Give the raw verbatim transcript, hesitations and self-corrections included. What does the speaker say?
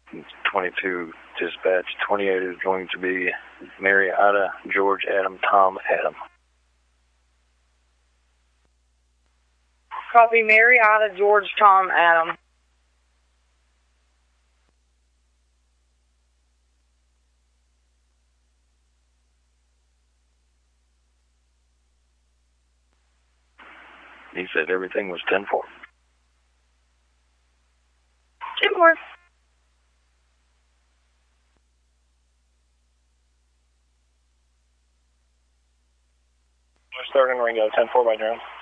twenty-two, dispatch twenty-eight is going to be Mary Ida, George Adam, Tom Adam. Copy, Mary Ida, George Tom Adam. He said everything was ten four. ten four. Starting Ringo, ten four by drone.